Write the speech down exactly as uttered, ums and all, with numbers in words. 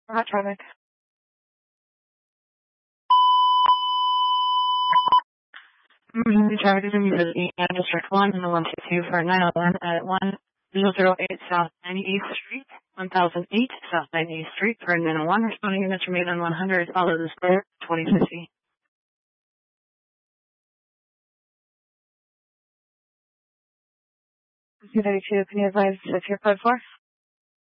Hot traffic. Emergency traffic is immediately at District one and the one fifty-two for nine eleven at one zero eight South ninety-eighth Street, one thousand eight South ninety-eighth Street for nine oh one. Responding units remain on one hundred, follow the square, twenty fifty. two thirty-two, can you advise if you're code for?